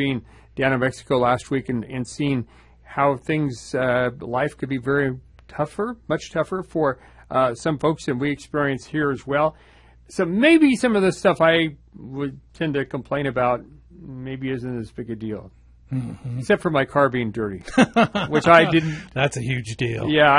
being down in Mexico last week and seeing how things, life could be much tougher for some folks than we experience here as well. So maybe some of the stuff I would tend to complain about maybe isn't as big a deal. Mm-hmm. Except for my car being dirty, which I didn't. That's a huge deal. Yeah,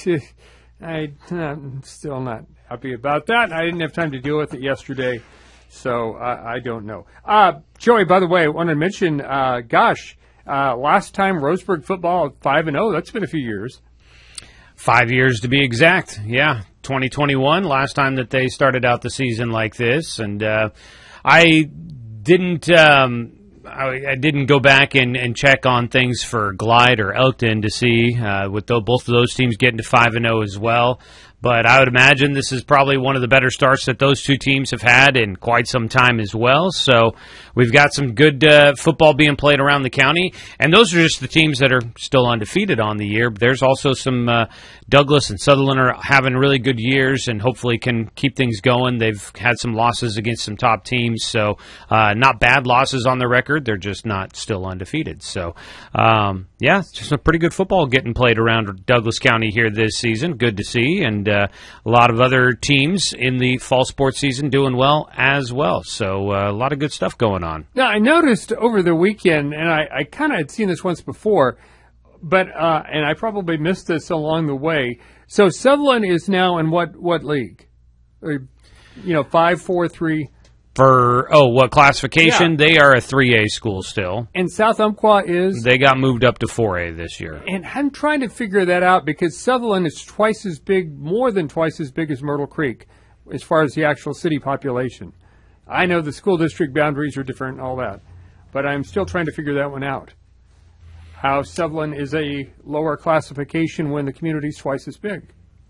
I'm still not happy about that. I didn't have time to deal with it yesterday, so I don't know. Joey, by the way, I want to mention, last time Roseburg football 5-0, that's been a few years. 5 years to be exact, yeah. 2021, last time that they started out the season like this, and I didn't go back and check on things for Glide or Elkton to see with both of those teams getting to 5-0 as well. But I would imagine this is probably one of the better starts that those two teams have had in quite some time as well. So we've got some good football being played around the county. And those are just the teams that are still undefeated on the year. There's also some Douglas and Sutherland are having really good years and hopefully can keep things going. They've had some losses against some top teams. So not bad losses on the record. They're just not still undefeated. So, it's just a pretty good football getting played around Douglas County here this season. Good to see. And a lot of other teams in the fall sports season doing well as well. So a lot of good stuff going on. Now, I noticed over the weekend, and I kind of had seen this once before, but and I probably missed this along the way. So Sutherland is now in what league? 5, 4, 3? For, what classification? Yeah. They are a 3A school still. And South Umpqua is? They got moved up to 4A this year. And I'm trying to figure that out because Sutherland is more than twice as big as Myrtle Creek as far as the actual city population. I know the school district boundaries are different and all that, but I'm still trying to figure that one out. How Sutherland is a lower classification when the community is twice as big.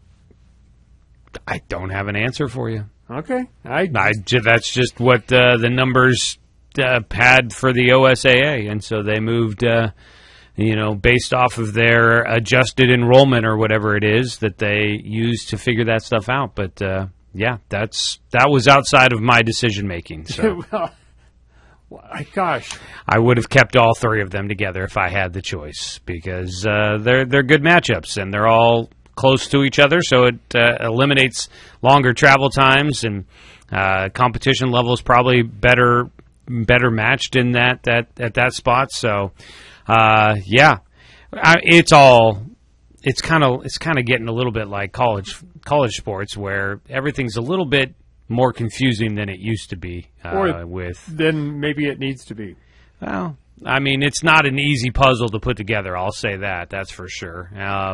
I don't have an answer for you. Okay. That's just what the numbers had for the OSAA, and so they moved, based off of their adjusted enrollment or whatever it is that they use to figure that stuff out. But, that was outside of my decision-making. So. Gosh. I would have kept all three of them together if I had the choice because they're good matchups, and they're all close to each other, so it eliminates longer travel times, and competition level is probably better matched in at that spot. So, it's kind of getting a little bit like college sports, where everything's a little bit more confusing than it used to be. Then maybe it needs to be. Well, I mean, it's not an easy puzzle to put together. I'll say that's for sure.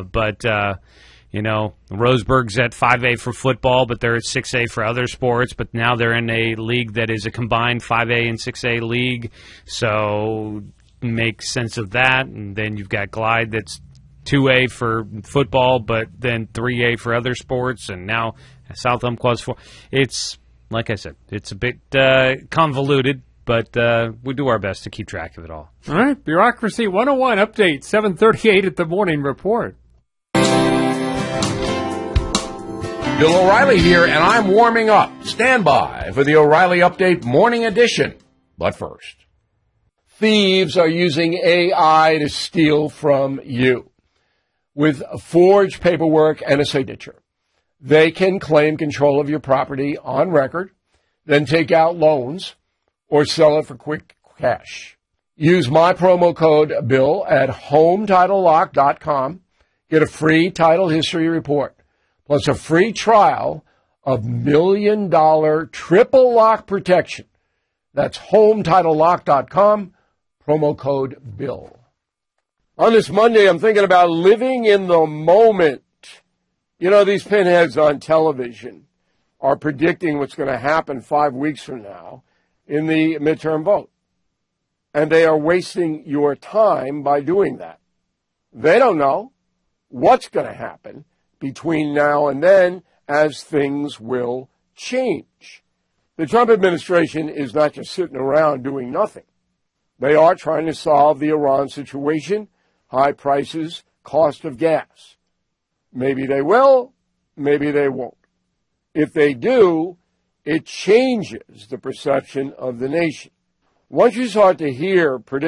Roseburg's at 5A for football, but they're at 6A for other sports. But now they're in a league that is a combined 5A and 6A league. So make sense of that. And then you've got Glide that's 2A for football, but then 3A for other sports. And now South Umpqua's 4. It's, like I said, it's a bit convoluted. But we do our best to keep track of it all. All right. Bureaucracy 101 update, 7:38 at the morning report. Bill O'Reilly here, and I'm warming up. Stand by for the O'Reilly Update Morning Edition. But first, thieves are using AI to steal from you. With forged paperwork and a signature, they can claim control of your property on record, then take out loans, or sell it for quick cash. Use my promo code BILL at HomeTitleLock.com. Get a free title history report, plus a free trial of $1 million triple lock protection. That's HomeTitleLock.com, promo code BILL. On this Monday, I'm thinking about living in the moment. These pinheads on television are predicting what's going to happen 5 weeks from now in the midterm vote. And they are wasting your time by doing that. They don't know what's going to happen between now and then, as things will change. The Trump administration is not just sitting around doing nothing. They are trying to solve the Iran situation, high prices, cost of gas. Maybe they will, maybe they won't. If they do, it changes the perception of the nation. Once you start to hear